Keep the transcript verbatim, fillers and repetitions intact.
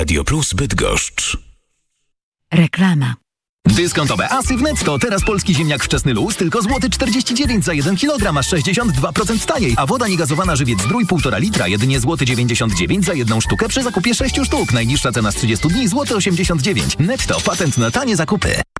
Radio Plus Bydgoszcz. Reklama. Dyskontowe asy w Netto. Teraz polski ziemniak wczesny luz tylko złoty złotych dziewięćdziesiąt za jeden kilogram, aż sześćdziesiąt dwa procent taniej. A woda niegazowana żywiec Zdrój półtora litra jedynie złoty dziewięćdziesiąt dziewięć za jedną sztukę przy zakupie sześciu sztuk. Najniższa cena z trzydziestu dni złoty osiemdziesiąt dziewięć. Netto. Patent na tanie zakupy.